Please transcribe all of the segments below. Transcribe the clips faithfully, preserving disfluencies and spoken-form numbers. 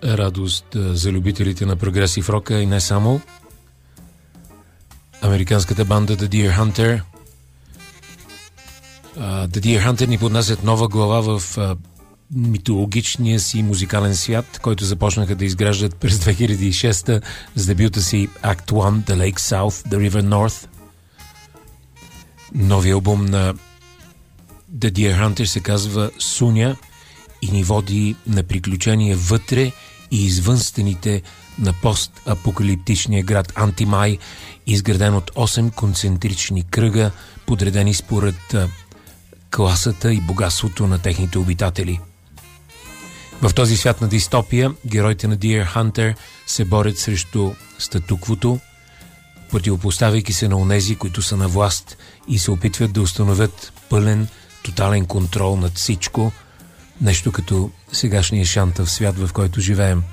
радост за любителите на прогресив рока и не само. Американската банда The Deer Hunter. Uh, The Deer Hunter ни поднасят нова глава в uh, митологичния си музикален свят, който започнаха да изграждат през две хиляди и шеста с дебюта си Act one, The Lake South, The River North. Новия албум на The Deer Hunter се казва Суня и ни води на приключения вътре и извън стените на постапокалиптичния град Антимай, изграден от осем концентрични кръга, подредени според а, класата и богатството на техните обитатели. В този свят на дистопия героите на Deer Hunter се борят срещу статуквото, противопоставяйки се на онези, които са на власт и се опитват да установят пълен, тотален контрол над всичко, нещо като сегашния шантав свят, в който живеем.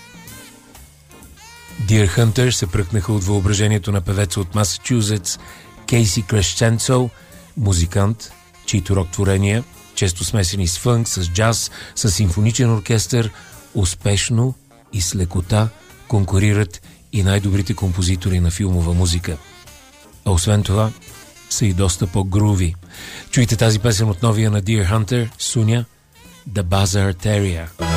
Deer Hunter се пръкнаха от въображението на певеца от Масачузетс Кейси Крещенцо, музикант, чието рок творения, често смесени с фънк, с джаз, с симфоничен оркестър, успешно и с лекота конкурират и най-добрите композитори на филмова музика. А освен това, са и доста по-груви. Чуйте тази песен от новия на Deer Hunter, Суня, The Bazaar Terrier.